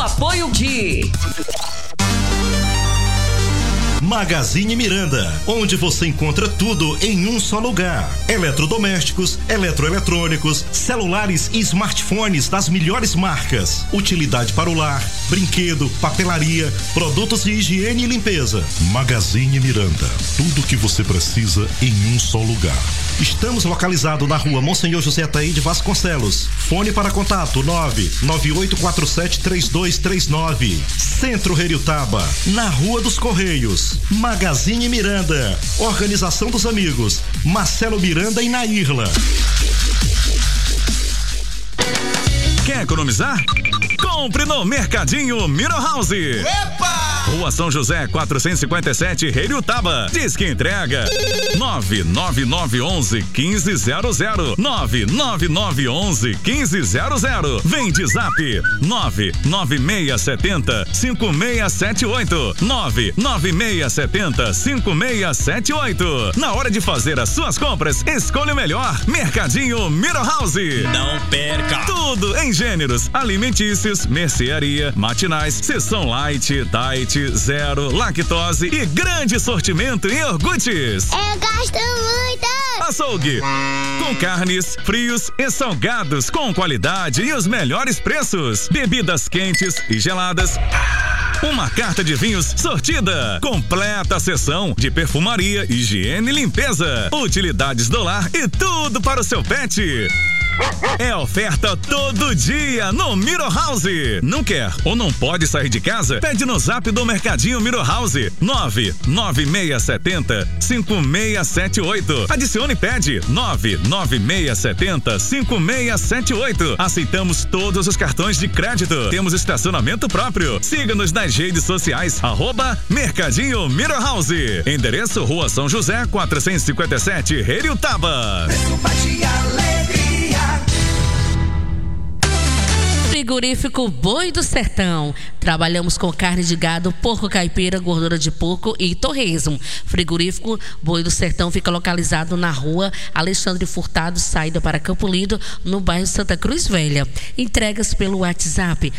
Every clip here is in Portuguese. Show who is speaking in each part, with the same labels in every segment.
Speaker 1: apoio de
Speaker 2: Magazine Miranda, onde você encontra tudo em um só lugar. Eletrodomésticos, eletroeletrônicos, celulares e smartphones das melhores marcas. Utilidade para o lar, brinquedo, papelaria, produtos de higiene e limpeza. Magazine Miranda, tudo o que você precisa em um só lugar. Estamos localizados na rua Monsenhor José Ataíde Vasconcelos. Fone para contato 998473239. Centro Heriotaba, na Rua dos Correios. Magazine Miranda, Organização dos Amigos, Marcelo Miranda e Nairla.
Speaker 3: Quer economizar? Compre no Mercadinho Miro House.
Speaker 4: Epa!
Speaker 3: Rua São José 457, Heriotaba. Diz que entrega 99911-1500. 99911-1500. Vem de Zap 99670-5678. 99670-5678. Na hora de fazer as suas compras, escolha o melhor. Mercadinho Miro House.
Speaker 4: Não perca!
Speaker 3: Tudo em gêneros alimentícios, mercearia, matinais, seção light, diet, zero, lactose e grande sortimento em iogurtes.
Speaker 5: Eu gosto muito!
Speaker 3: Açougue, com carnes, frios e salgados com qualidade e os melhores preços. Bebidas quentes e geladas. Uma carta de vinhos sortida. Completa a seção de perfumaria, higiene e limpeza. Utilidades do lar e tudo para o seu pet. É oferta todo dia no Miro House. Não quer ou não pode sair de casa? Pede no Zap do Mercadinho Miro House 99670-5678. Adicione e pede 99670-5678. Aceitamos todos os cartões de crédito. Temos estacionamento próprio. Siga-nos nas redes sociais @Mercadinho Miro House. Endereço Rua São José 457, Heriotaba.
Speaker 1: Frigorífico Boi do Sertão. Trabalhamos com carne de gado, porco caipira, gordura de porco e torresmo. Frigorífico Boi do Sertão fica localizado na rua Alexandre Furtado, saída para Campo Lindo, no bairro Santa Cruz Velha. Entregas pelo WhatsApp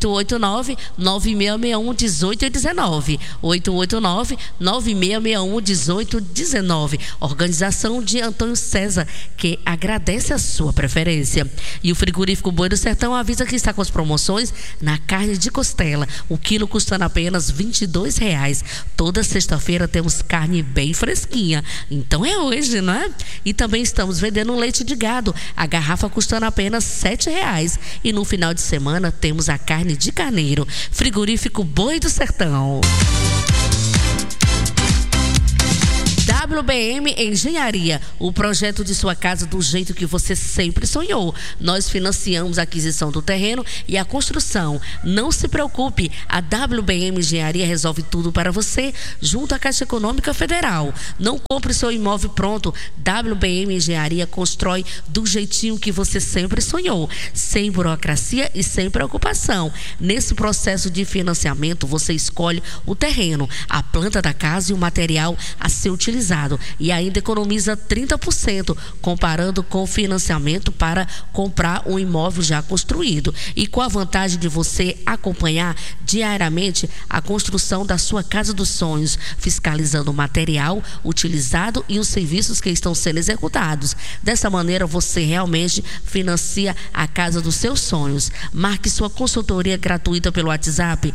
Speaker 1: 889-9661-1819. 889-9661-1819. Organização de Antônio César, que agradece a sua preferência. E o Frigorífico Boi do Sertão avisa que está com as promoções na carne de costela, o quilo custando apenas R$22. Toda sexta-feira temos carne bem fresquinha, então é hoje, não é? E também estamos vendendo leite de gado, a garrafa custando apenas R$7. E no final de semana temos a carne de carneiro. Frigorífico Boi do Sertão. WBM Engenharia, o projeto de sua casa do jeito que você sempre sonhou. Nós financiamos a aquisição do terreno e a construção. Não se preocupe, a WBM Engenharia resolve tudo para você junto à Caixa Econômica Federal. Não compre seu imóvel pronto. WBM Engenharia constrói do jeitinho que você sempre sonhou, sem burocracia e sem preocupação. Nesse processo de financiamento, você escolhe o terreno, a planta da casa e o material a ser utilizado e ainda economiza 30% comparando com o financiamento para comprar um imóvel já construído, e com a vantagem de você acompanhar diariamente a construção da sua casa dos sonhos, fiscalizando o material utilizado e os serviços que estão sendo executados. Dessa maneira você realmente financia a casa dos seus sonhos. Marque sua consultoria gratuita pelo WhatsApp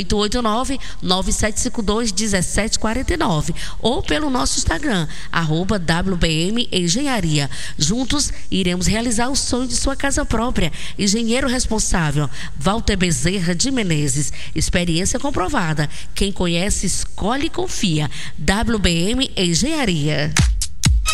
Speaker 1: 889-9752-1749 ou pelo nosso Instagram, @WBM Engenharia. Juntos iremos realizar o sonho de sua casa própria. Engenheiro responsável, Walter Bezerra de Menezes. Experiência comprovada. Quem conhece, escolhe e confia. WBM Engenharia.